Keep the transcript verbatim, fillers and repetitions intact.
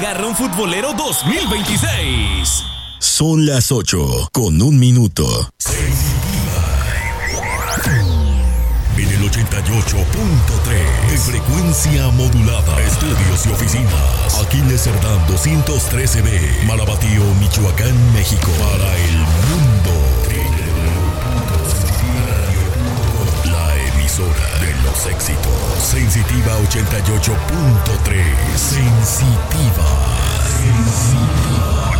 Agarrón Futbolero dos mil veintiséis. Son las ocho con un minuto. En el ochenta y ocho punto tres de frecuencia modulada, estudios y oficinas. Aquiles Cerdán doscientos trece B, Marabatío, Michoacán, México. Para el mundo. La emisora de los éxitos. Sensitiva ochenta y ocho punto tres. Sensitiva. Sensitiva.